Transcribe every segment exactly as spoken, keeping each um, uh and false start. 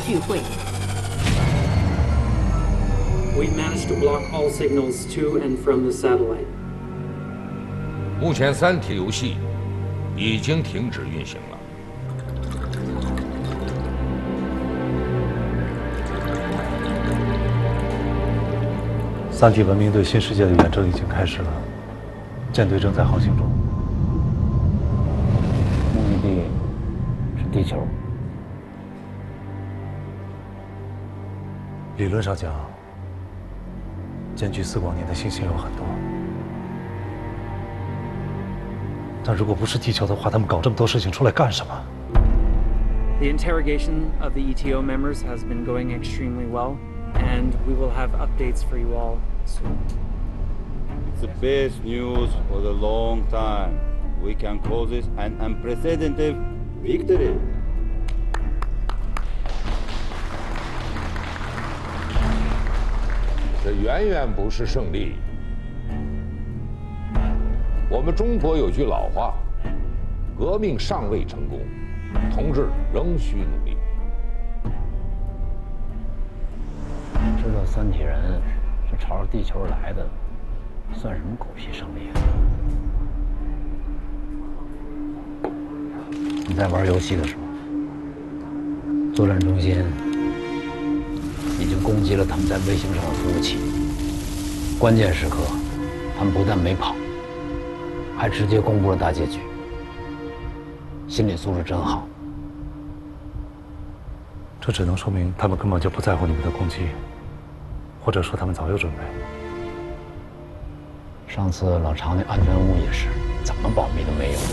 聚会。 We managed to block all signals to and from the satellite. 目前，《三体》游戏已经停止运行了。 三体文明对新世界的远征已经开始了，舰队正在航行中。 目的地是地球。 理论上讲，间距四光年的星星有很多。 但如果不是地球的话，他们搞这么多事情出来干什么 The interrogation of the E T O members has been going extremely well, and we will have updates for you all soon. It's the best news for a long time. We can call this an unprecedented victory. 这远远不是胜利。 我们中国有句老话：“革命尚未成功，同志仍需努力。” 知道三体人是朝着地球来的，算什么狗屁胜利啊？你在玩游戏的时候，作战中心已经攻击了他们在卫星上的服务器，关键时刻，他们不但没跑。 还直接公布了大结局，心理素质真好。 这只能说明他们根本就不在乎你们的攻击，或者说他们早有准备。 上次老常那安全屋也是，怎么保密都没有，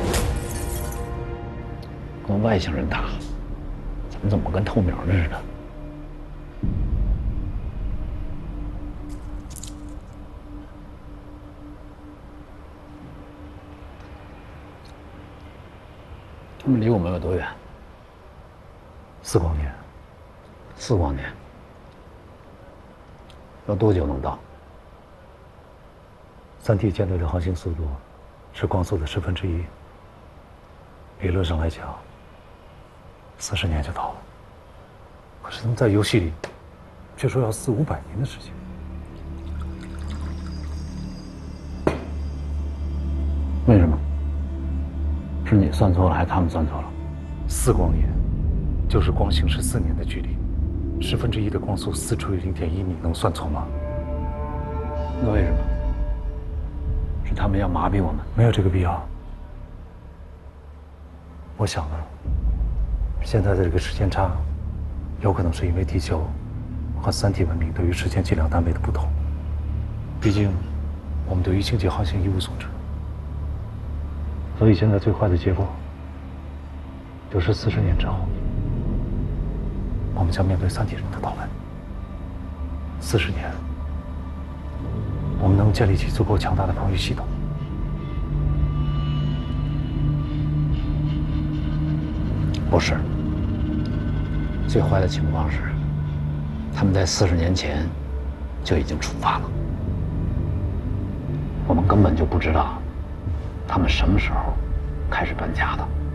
跟外星人打，咱们怎么跟透明的似的？ 他们离我们有多远？ 四光年。 四光年。要多久能到？ 三体舰队的航行速度是光速的十分之一。理论上来讲，四十年就到了。可是他们在游戏里却说要四五百年的时间。 为什么？ 是你算错了，还是他们算错了？ 四光年，就是光行驶四年的距离，十分之一的光速，四除以零点一，你能算错吗？ 那为什么？是他们要麻痹我们？ 没有这个必要。我想呢，现在的这个时间差，有可能是因为地球和三体文明对于时间计量单位的不同。毕竟，我们对于星际航行一无所知。 所以现在最坏的结果，就是四十年之后，我们将面对三体人的到来。四十年，我们能建立起足够强大的防御系统。 不是，最坏的情况是，他们在四十年前就已经出发了，我们根本就不知道。 他们什么时候开始搬家的？